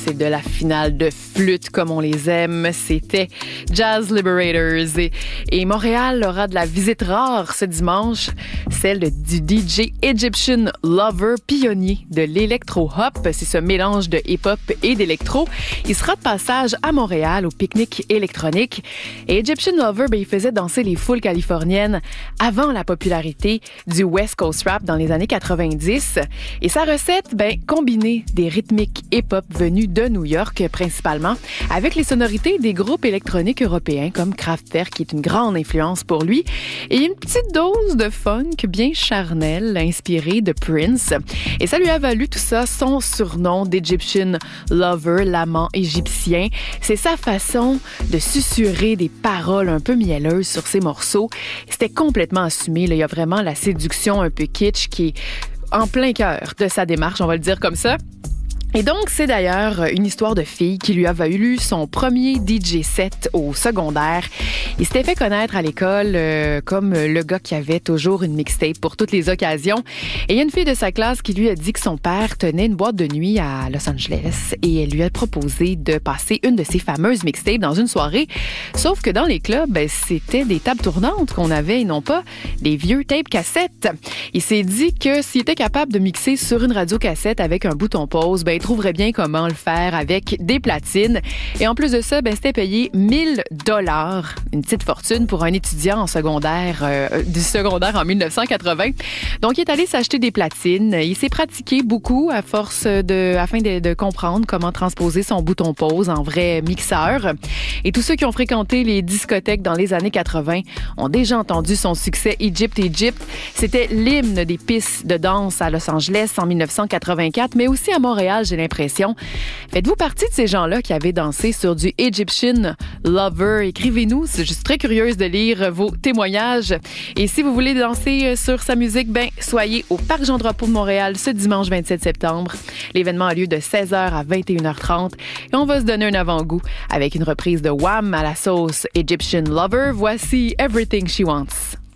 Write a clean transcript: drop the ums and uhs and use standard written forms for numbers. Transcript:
c'est de la finale de flûte comme on les aime. C'était Jazz Liberators. Et Montréal aura de la visite rare ce dimanche, celle du DJ Egyptian Lover, pionnier de l'électro-hop. C'est ce mélange de hip-hop et d'électro. Il sera de passage à Montréal au pique-nique électronique. Et Egyptian Lover, il faisait danser les foules californiennes avant la popularité du West Coast Rap dans les années 90. Et sa recette, combiner des rythmiques hip-hop venus de New York principalement avec les sonorités des groupes électroniques européens comme Kraftwerk, qui est une grande influence pour lui, et une petite dose de funk bien charnel inspiré de Prince. Et ça lui a valu tout ça son surnom d'Egyptian Lover, l'amant égyptien. C'est sa façon de susurrer des paroles un peu mielleuses sur ses morceaux. C'était complètement assumé. Il y a vraiment la séduction un peu kitsch qui est en plein cœur de sa démarche, on va le dire comme ça. Et donc, c'est d'ailleurs une histoire de fille qui lui a valu son premier DJ set au secondaire. Il s'était fait connaître à l'école comme le gars qui avait toujours une mixtape pour toutes les occasions. Et il y a une fille de sa classe qui lui a dit que son père tenait une boîte de nuit à Los Angeles et elle lui a proposé de passer une de ses fameuses mixtapes dans une soirée. Sauf que dans les clubs, c'était des tables tournantes qu'on avait et non pas des vieux tapes cassettes. Il s'est dit que s'il était capable de mixer sur une radio cassette avec un bouton pause, il trouverait bien comment le faire avec des platines. Et en plus de ça, c'était payé $1000, une petite fortune pour un étudiant en secondaire, du secondaire en 1980. Donc, il est allé s'acheter des platines. Il s'est pratiqué beaucoup afin de comprendre comment transposer son bouton pause en vrai mixeur. Et tous ceux qui ont fréquenté les discothèques dans les années 80 ont déjà entendu son succès Egypt. C'était l'hymne des pistes de danse à Los Angeles en 1984, mais aussi à Montréal, j'ai l'impression. Faites-vous partie de ces gens-là qui avaient dansé sur du Egyptian Lover? Écrivez-nous, je suis très curieuse de lire vos témoignages. Et si vous voulez danser sur sa musique, soyez au Parc Jean-Drapeau de Montréal ce dimanche 27 septembre. L'événement a lieu de 16h à 21h30 et on va se donner un avant-goût avec une reprise de Wham à la sauce Egyptian Lover. Voici Everything She Wants.